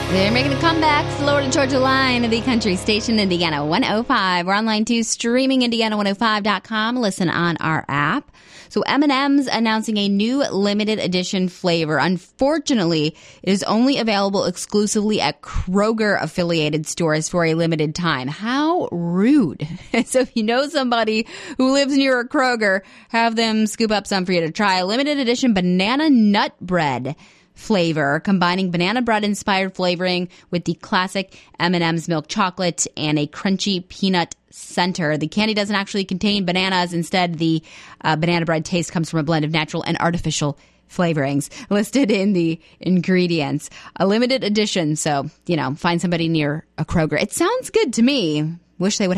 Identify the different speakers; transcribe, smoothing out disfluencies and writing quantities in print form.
Speaker 1: They're making a comeback. Florida Georgia Line, the country station, Indiana 105. We're online too, streaming Indiana105.com. Listen on our app. So M&M's announcing a new limited edition flavor. Unfortunately, it is only available exclusively at Kroger-affiliated stores for a limited time. How rude. So if you know somebody who lives near a Kroger, have them scoop up some for you to try. A limited edition banana nut bread flavor, combining banana bread inspired flavoring with the classic M&M's milk chocolate and a crunchy peanut center. The candy doesn't actually contain bananas. Instead, the banana bread taste comes from a blend of natural and artificial flavorings listed in the ingredients. A limited edition, so, find somebody near a Kroger. It sounds good to me. Wish they would